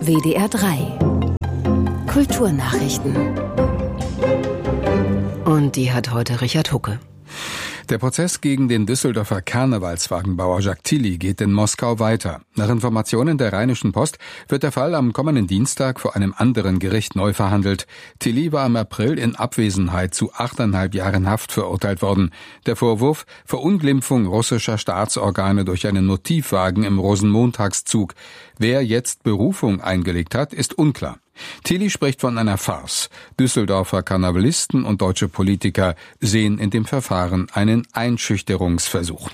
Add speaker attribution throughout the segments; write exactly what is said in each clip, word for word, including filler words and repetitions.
Speaker 1: W D R drei Kulturnachrichten. Und die hat heute Richard Hucke.
Speaker 2: Der Prozess gegen den Düsseldorfer Karnevalswagenbauer Jacques Tilly geht in Moskau weiter. Nach Informationen der Rheinischen Post wird der Fall am kommenden Dienstag vor einem anderen Gericht neu verhandelt. Tilly war im April in Abwesenheit zu achteinhalb Jahren Haft verurteilt worden. Der Vorwurf: Verunglimpfung russischer Staatsorgane durch einen Motivwagen im Rosenmontagszug. Wer jetzt Berufung eingelegt hat, ist unklar. Tilly spricht von einer Farce. Düsseldorfer Karnevalisten und deutsche Politiker sehen in dem Verfahren einen Einschüchterungsversuch.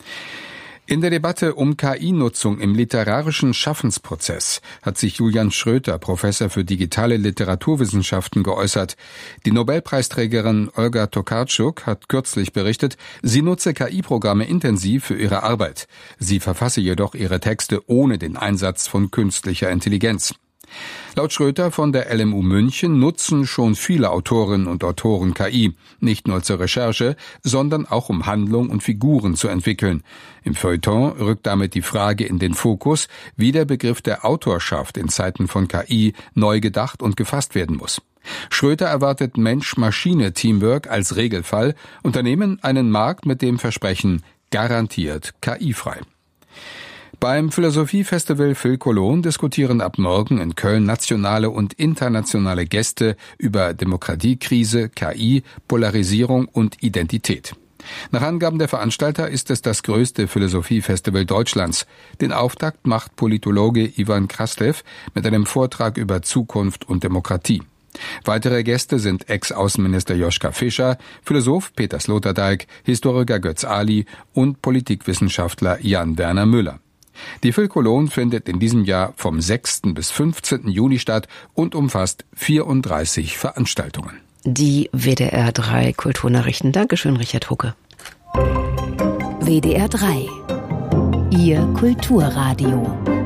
Speaker 2: In der Debatte um K I-Nutzung im literarischen Schaffensprozess hat sich Julian Schröter, Professor für digitale Literaturwissenschaften, geäußert. Die Nobelpreisträgerin Olga Tokarczuk hat kürzlich berichtet, sie nutze K I-Programme intensiv für ihre Arbeit. Sie verfasse jedoch ihre Texte ohne den Einsatz von künstlicher Intelligenz. Laut Schröter von der L M U München nutzen schon viele Autorinnen und Autoren K I, nicht nur zur Recherche, sondern auch um Handlung und Figuren zu entwickeln. Im Feuilleton rückt damit die Frage in den Fokus, wie der Begriff der Autorschaft in Zeiten von K I neu gedacht und gefasst werden muss. Schröter erwartet Mensch-Maschine-Teamwork als Regelfall, Unternehmen einen Markt mit dem Versprechen garantiert K I-frei. Beim Philosophiefestival Phil Cologne diskutieren ab morgen in Köln nationale und internationale Gäste über Demokratiekrise, K I, Polarisierung und Identität. Nach Angaben der Veranstalter ist es das größte Philosophiefestival Deutschlands. Den Auftakt macht Politologe Ivan Krastev mit einem Vortrag über Zukunft und Demokratie. Weitere Gäste sind Ex-Außenminister Joschka Fischer, Philosoph Peter Sloterdijk, Historiker Götz Ali und Politikwissenschaftler Jan-Werner Müller. Die Phil Cologne findet in diesem Jahr vom sechsten bis fünfzehnten Juni statt und umfasst vierunddreißig Veranstaltungen.
Speaker 1: Die W D R drei Kulturnachrichten. Dankeschön, Richard Hucke. W D R drei, Ihr Kulturradio.